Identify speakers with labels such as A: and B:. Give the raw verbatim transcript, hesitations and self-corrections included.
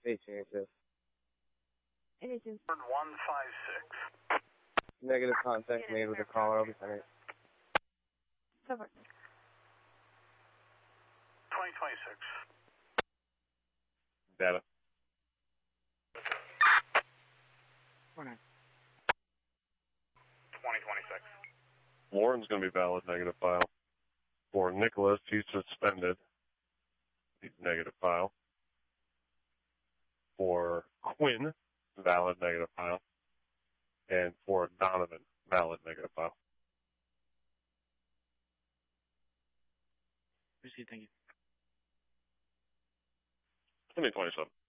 A: State changes.
B: Anything.
C: one five six.
A: Negative contact made with the caller, Lieutenant.
B: Cover.
C: twenty twenty-six.
D: Data.
B: Four nine.
C: twenty twenty-six.
D: Lauren's going to be valid negative file. For Nicholas, he's suspended. He's negative file. For Quinn, valid negative file. And for Donovan, valid negative file.
E: Received, thank you.
D: twenty twenty-seven.